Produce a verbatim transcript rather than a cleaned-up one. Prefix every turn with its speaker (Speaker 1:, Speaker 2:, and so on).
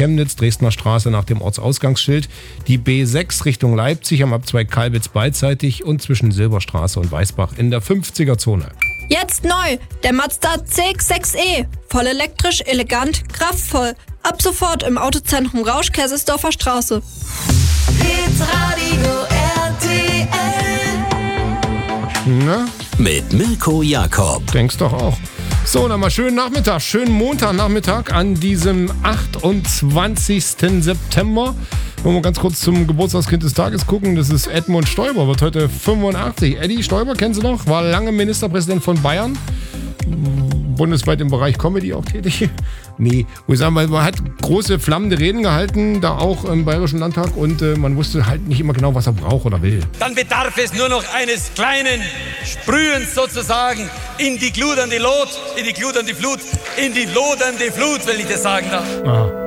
Speaker 1: Chemnitz, Dresdner Straße nach dem Ortsausgangsschild. Die B sechs Richtung Leipzig am Abzweig Kalbitz beidseitig und zwischen Silberstraße und Weißbach in der fünfziger-Zone.
Speaker 2: Jetzt neu, der Mazda C X sechs E. Voll elektrisch, elegant, kraftvoll. Ab sofort im Autozentrum Rausch, Kaisersdorfer Straße.
Speaker 3: Hitradio R T L.
Speaker 1: Na?
Speaker 4: Mit Mirko Jakob.
Speaker 1: Denkst doch auch. So, dann mal schönen Nachmittag, schönen Montagnachmittag an diesem achtundzwanzigsten September. Wollen wir ganz kurz zum Geburtstagskind des Tages gucken. Das ist Edmund Stoiber, wird heute fünfundachtzig. Eddie Stoiber, kennen Sie noch? War lange Ministerpräsident von Bayern. Bundesweit im Bereich Comedy auch tätig. Nee, muss ich sagen, weil man hat große flammende Reden gehalten, da auch im Bayerischen Landtag und äh, man wusste halt nicht immer genau, was er braucht oder will.
Speaker 5: Dann bedarf es nur noch eines kleinen Sprühens sozusagen in die gludernde Lot, in die gludernde Flut, in die lodernde Flut, wenn ich das sagen darf.
Speaker 1: Aha.